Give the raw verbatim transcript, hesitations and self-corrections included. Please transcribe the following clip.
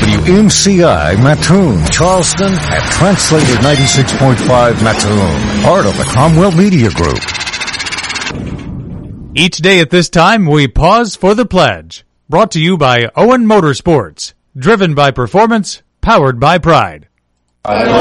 W M C I Mattoon, Charleston, and Translator ninety-six point five Mattoon, part of the Cromwell Media Group. Each day at this time, we pause for the pledge. Brought to you by Owen Motorsports. Driven by performance, powered by pride.